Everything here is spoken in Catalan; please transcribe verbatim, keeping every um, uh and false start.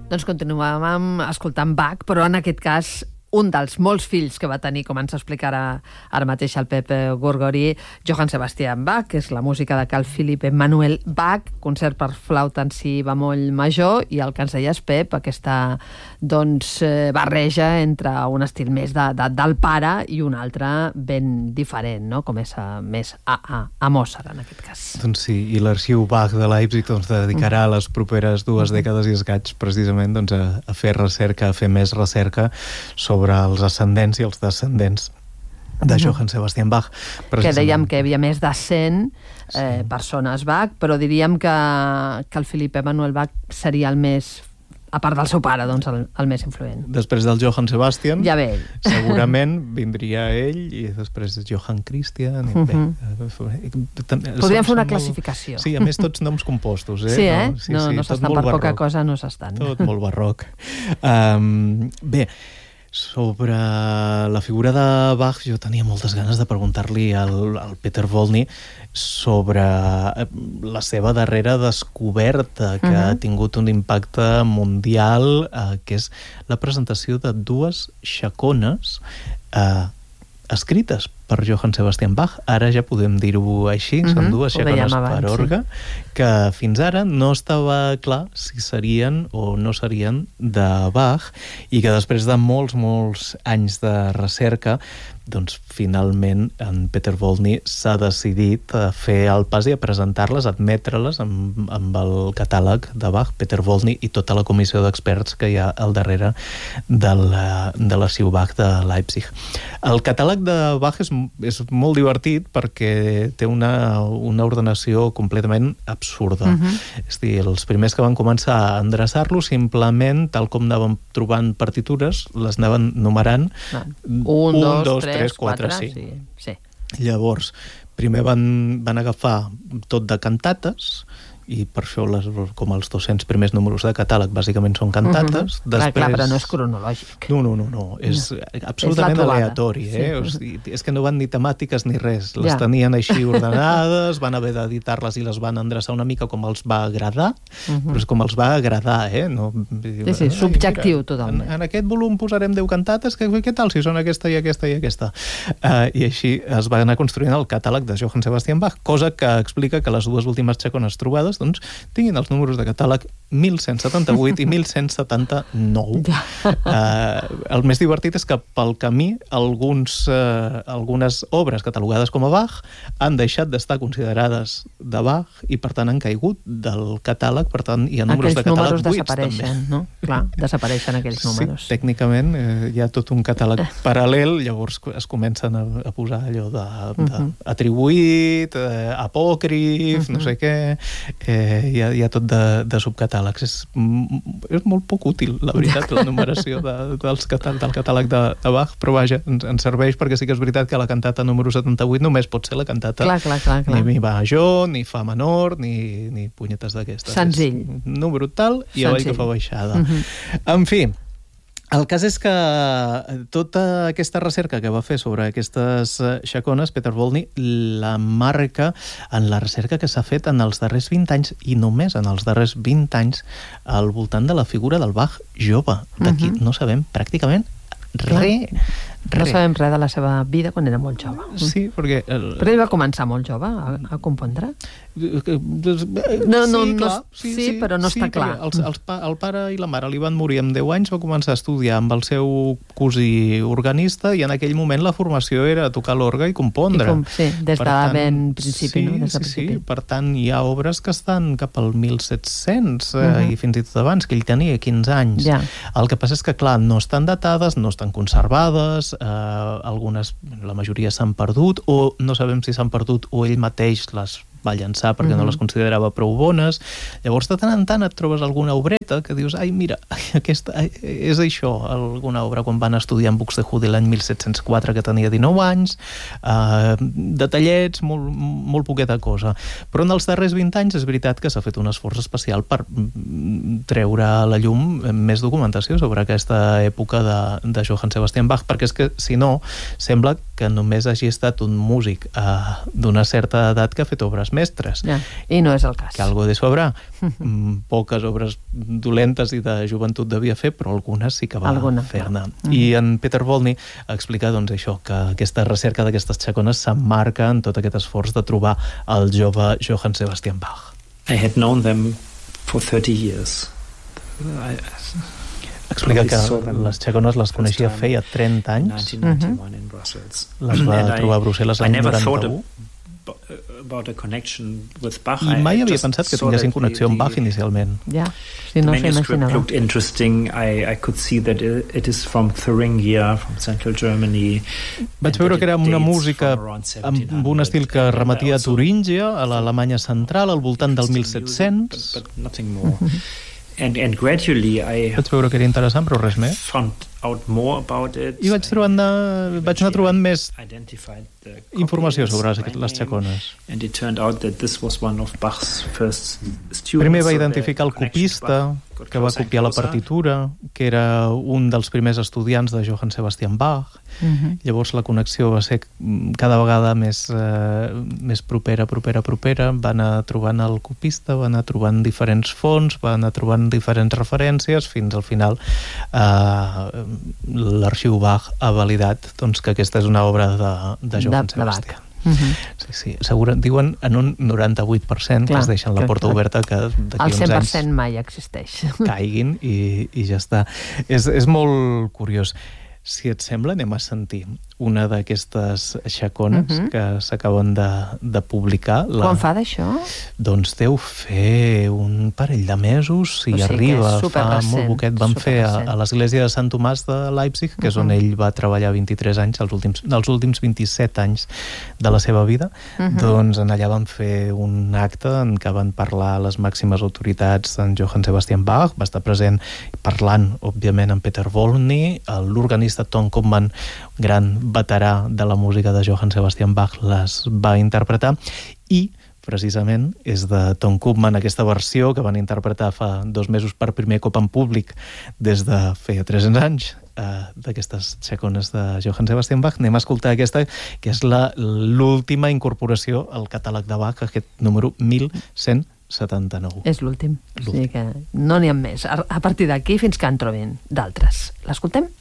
Doncs continuàvem escoltant Bach, però en aquest cas un dels molts fills que va tenir, com ens explicarà ara mateix el Pep Gorgori, Johann Sebastian Bach, que és la música de Carl Philipp Emanuel Bach, concert per flauta en si bemoll major, i el que ens deies, Pep, aquesta doncs, barreja entre un estil més de, de, del pare i un altre ben diferent, no? Com és a, més a, a, a Mozart, en aquest cas. Doncs sí, i l'arxiu Bach de Leipzig doncs, dedicarà mm. les properes dues mm. dècades i escaig precisament doncs, a, a fer recerca, a fer més recerca sobre sobre els ascendents i els descendents de Johann Sebastian Bach. Que dèiem que hi havia més de cent eh, sí. persones Bach, però diríem que, que el Philipp Emanuel Bach seria el més, a part del seu pare, doncs el, el més influent. Després del Johann Sebastian, ja ve ell. Segurament vindria ell i després Johann Christian. Uh -huh. bé, podríem fer una molt... classificació. Sí, a més tots noms compostos. Eh? Sí, eh? No, sí, no, sí, no s'estan per barroc. Poca cosa, no s'estan. Tot molt barroc. Um, bé, sobre la figura de Bach, jo tenia moltes ganes de preguntar-li al, al Peter Volney sobre la seva darrera descoberta, que uh -huh. ha tingut un impacte mundial, eh, que és la presentació de dues xacones eh, escrites per Johann Sebastian Bach. Ara ja podem dir-ho així, uh-huh. són dues xacones per orgue, sí. que fins ara no estava clar si serien o no serien de Bach, i que després de molts, molts anys de recerca, doncs finalment en Peter Volney s'ha decidit a fer el pas i a presentar-les, a admetre-les amb, amb el catàleg de Bach, Peter Volney i tota la comissió d'experts que hi ha al darrere de la, de l'arxiu Bach de Leipzig. El catàleg de Bach és és molt divertit perquè té una, una ordenació completament absurda. Uh-huh. És a dir, els primers que van començar a endreçar-lo simplement, tal com anàvem trobant partitures, les anaven numerant. Ah. Un, un, dos, dos, tres, quatre, sí. sí. sí. Llavors, primer van, van agafar tot de cantates, i per això les, com els dos-cents primers números de catàleg bàsicament són cantates. Uh-huh. Després... Clar, clar, però no és cronològic. No, no, no, no. és no. absolutament és aleatori. Eh? Sí. O sigui, és que no van ni temàtiques ni res. Les ja. tenien així ordenades, van haver d'editar-les i les van endreçar una mica com els va agradar, uh-huh. però és com els va agradar, eh? No, sí, sí, subjectiu totalment. En, en aquest volum posarem deu cantates, que, què tal si són aquesta i aquesta i aquesta? Uh, I així es va anar construint el catàleg de Johann Sebastian Bach, cosa que explica que les dues últimes xacones trobades doncs, tinguin els números de catàleg mil cent setanta-vuit i mil cent setanta-nou. Ja. Uh, el més divertit és que pel camí alguns, uh, algunes obres catalogades com a Bach han deixat d'estar considerades de Bach i per tant han caigut del catàleg, per tant hi ha números aquells de catàleg números buits desapareixen, també. No? Clar, desapareixen aquells números. Sí, tècnicament eh, hi ha tot un catàleg paral·lel, llavors es comencen a, a posar allò de, de uh-huh. atribuït, eh, apòcrif, uh-huh. no sé què... Eh, hi, ha, hi ha tot de, de subcatàlegs. És, és molt poc útil, la veritat, la numeració de, dels catàleg, del catàleg de, de Bach, però vaja, ens, ens serveix perquè sí que és veritat que la cantata número setanta-vuit només pot ser la cantata clar, clar, clar, clar. ni mi major, ni fa menor, ni, ni punyetes d'aquestes. Senzill. És número tal i avall que fa baixada. Uh-huh. En fi, el cas és que tota aquesta recerca que va fer sobre aquestes xacones, Peter Volney la marca en la recerca que s'ha fet en els darrers vint anys, i només en els darrers vint anys, al voltant de la figura del Bach jove. D'aquí uh-huh. no sabem pràcticament res. No sabem res de la seva vida quan era molt jove. Sí, perquè... El... Però ell va començar molt jove a, a compondre? No, no, sí, no, clar, sí, sí, però no sí, està clar. Els, els pa, el pare i la mare li van morir amb deu anys, va començar a estudiar amb el seu cosí organista i en aquell moment la formació era tocar l'orgue i compondre. I com, sí, des de ben principi, sí, no? Des de sí, principi. sí, per tant hi ha obres que estan cap al mil set-cents eh, uh-huh. i fins i tot abans, que ell tenia quinze anys. Ja. El que passa és que, clar, no estan datades, no estan conservades, eh, algunes, la majoria s'han perdut, o no sabem si s'han perdut o ell mateix les va llançar perquè mm-hmm. no les considerava prou bones. Llavors, de tant en tant et trobes alguna obreta que dius, ai, mira, aquesta, ai, és això, alguna obra quan van estudiar en Buxtehude l'any mil set-cents quatre, que tenia dinou anys, eh, detallets, molt, molt poqueta cosa. Però en els darrers vint anys és veritat que s'ha fet un esforç especial per treure a la llum més documentació sobre aquesta època de, de Johann Sebastian Bach, perquè és que, si no, sembla que només hagi estat un músic eh, d'una certa edat que ha fet obres mestres. Ja, i no és el cas. Que algo de sobre, poques obres dolentes i de joventut devia fer, però algunes sí que va Alguna, fer-ne. no. I en Peter Volney explica doncs, això, que aquesta recerca d'aquestes xacones s'emmarca en tot aquest esforç de trobar el jove Johann Sebastian Bach. I had known them for thirty years. I, Explica que les xacones les coneixia feia trenta anys. nineteen ninety-one in Brussels. Les va And trobar a Brussel·les l'any I never thought noranta-u. about a connection with Bach. I mai havia pensat que tinguessin connexió amb Bach inicialment. Ja, si no the s'ho manuscript imaginava. looked interesting. I, I could see that it, it is from Thuringia, from central Germany. Vaig veure que era una música amb un estil que remetia a Turíngia, a l'Alemanya central, al voltant del mil set-cents. But, but nothing more. and, and gradually I Vaig veure que era interessant, però res més. found out more about it. I vaig, trobant de, vaig anar trobant més Identified the informació copies sobre by les name, xacones. and it turned out that this was one of Bach's first students. Primer va so the identificar el connection copista, got que va closer and copiar la closer. partitura, que era un dels primers estudiants de Johann Sebastian Bach. Mhm. Llavors la connexió va ser cada vegada més, eh, més propera, propera, propera. Va anar trobant el copista, va anar trobant diferents fonts, va anar trobant diferents referències, fins al final eh, l'arxiu Bach ha validat doncs, que aquesta és una obra de, de Johann De- de Bach. Sebastian. Mhm. Sí, sí, segura, diuen en un noranta-vuit per cent que Clar, es deixen la clar, porta clar. oberta que d'aquí El uns cent per anys cent mai existeix. caiguin i, i ja està. És, és molt curiós. Si et sembla, anem a sentir una d'aquestes xacones uh -huh. que s'acaben de, de publicar. La... Quan fa d'això? Doncs deu fer un parell de mesos, si O sigui que arriba, és fa superrecent, molt poquet. Van fer a, superrecent. a l'església de Sant Tomàs de Leipzig, que és on ell va treballar vint-i-tres anys, els últims, els últims vint-i-set anys de la seva vida. Uh-huh. Doncs en allà van fer un acte en què van parlar les màximes autoritats d'en Johann Sebastian Bach, va estar present parlant, òbviament, amb Peter Volney, l'organista Tom Koopman, gran veterà de la música de Johann Sebastian Bach, les va interpretar, i precisament és de Tom Koopman aquesta versió que van interpretar fa dos mesos per primer cop en públic des de feia tres-cents anys, eh, d'aquestes xacones de Johann Sebastian Bach. Anem a escoltar aquesta, que és la l'última incorporació al catàleg de Bach, aquest número mil cent setanta-nou. És l'últim. O sigui que no n'hi ha més. A a partir d'aquí fins que en trobin d'altres. L'escoltem?